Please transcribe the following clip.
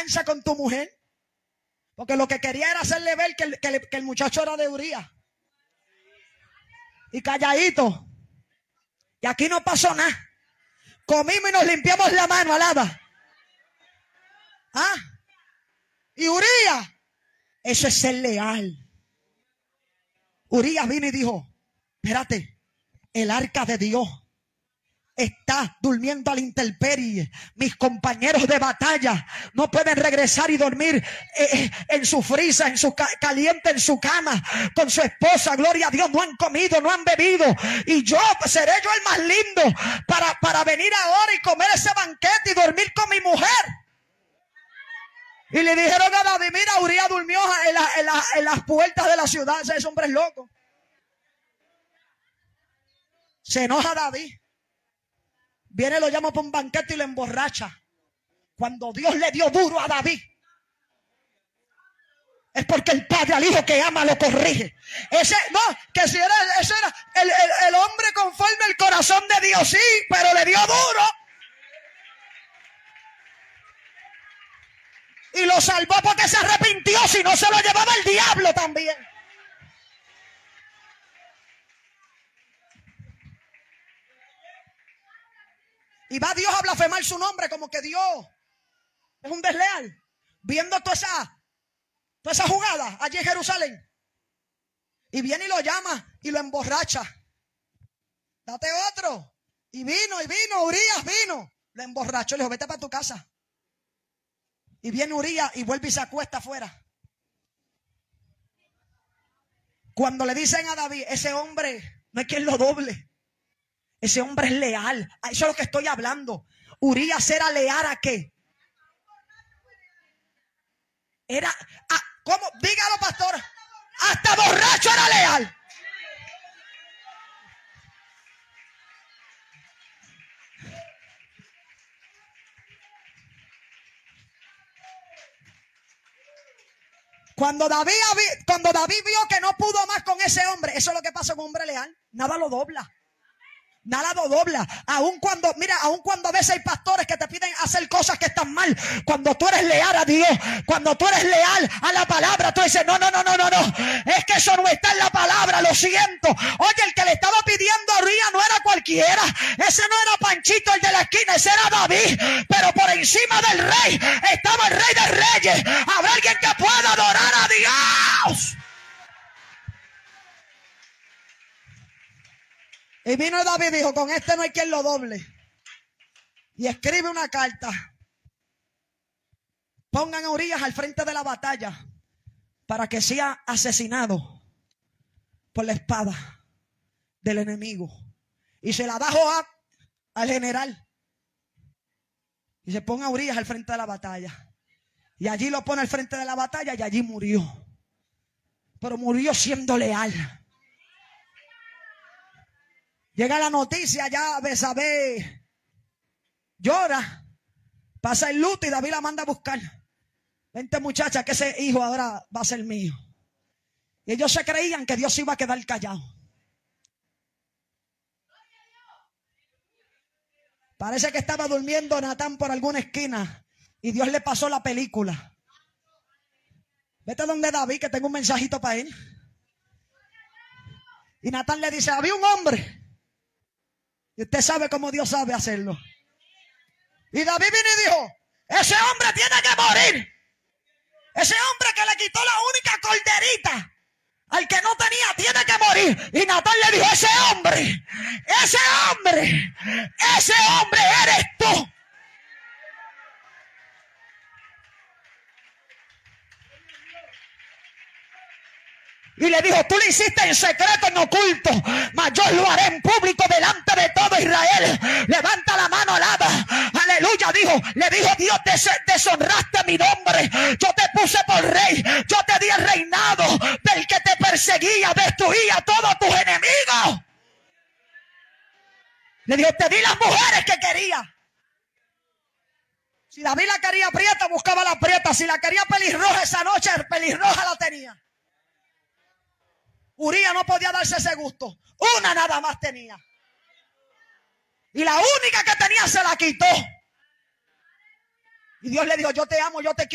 venganza con tu mujer? Porque lo que quería era hacerle ver que el muchacho era de Urías. Y calladito. Y aquí no pasó nada. Comimos y nos limpiamos la mano, alaba. ¿Ah? Y Urías, eso es ser leal. Urías vino y dijo, espérate, el arca de Dios está durmiendo a la intemperie. Mis compañeros de batalla no pueden regresar y dormir en su frisa, caliente en su cama con su esposa. Gloria a Dios, no han comido, no han bebido. Y yo seré yo el más lindo para venir ahora y comer ese banquete y dormir con mi mujer. Y le dijeron a David, mira, Urías durmió en las puertas de la ciudad. Ese hombre es loco. Se enoja David. Viene, lo llama para un banquete y lo emborracha. Cuando Dios le dio duro a David, es porque el padre al hijo que ama lo corrige. Ese era el hombre conforme al corazón de Dios, sí, pero le dio duro. Y lo salvó porque se arrepintió, si no se lo llevaba el diablo también. Y va Dios a blasfemar su nombre como que Dios es un desleal. Viendo toda esa jugada allí en Jerusalén. Y viene y lo llama y lo emborracha. Date otro. Y vino, Urías vino. Lo emborrachó, le dijo, vete para tu casa. Y viene Urías y vuelve y se acuesta afuera. Cuando le dicen a David, ese hombre no hay quien lo doble. Ese hombre es leal. Eso es lo que estoy hablando. Urías era leal ¿a qué? Era, ¿cómo? Dígalo, pastor. Hasta borracho era leal. Cuando David vio que no pudo más con ese hombre, eso es lo que pasa con un hombre leal. Nada lo dobla. Nada lo dobla. Aun cuando a veces hay pastores que te piden hacer cosas que están mal. Cuando tú eres leal a Dios, cuando tú eres leal a la palabra, tú dices, no. Es que eso no está en la palabra, lo siento. Oye, el que le estaba pidiendo a Urías no era cualquiera. Ese no era Panchito, el de la esquina, ese era David. Pero por encima del rey estaba el rey de reyes. Habrá alguien que pueda adorar a Dios. Y vino David y dijo, con este no hay quien lo doble. Y escribe una carta. Pongan a Urías al frente de la batalla para que sea asesinado por la espada del enemigo. Y se la da Joab al general. Y se pone a Urías al frente de la batalla. Y allí lo pone al frente de la batalla y allí murió. Pero murió siendo leal. Llega la noticia, ya Betsabé llora, pasa el luto y David la manda a buscar. Vente muchacha, que ese hijo ahora va a ser mío. Y ellos se creían que Dios iba a quedar callado. Parece que estaba durmiendo Natán por alguna esquina y Dios le pasó la película. Vete donde David, que tengo un mensajito para él. Y Natán le dice, había un hombre. Y usted sabe cómo Dios sabe hacerlo. Y David vino y dijo, ese hombre tiene que morir. Ese hombre que le quitó la única corderita al que no tenía, tiene que morir. Y Natán le dijo, ese hombre eres tú. Y le dijo, tú lo hiciste en secreto, en oculto, mas yo lo haré en público delante de todo Israel. Levanta la mano, alaba. Aleluya, le dijo Dios, deshonraste mi nombre. Yo te puse por rey. Yo te di el reinado del que te perseguía, destruía a todos tus enemigos. Le dijo, te di las mujeres que quería. Si David la quería prieta, buscaba la prieta. Si la quería pelirroja esa noche, pelirroja la tenía. Urías no podía darse ese gusto. Una nada más tenía. Y la única que tenía se la quitó. Y Dios le dijo, yo te amo, yo te quiero.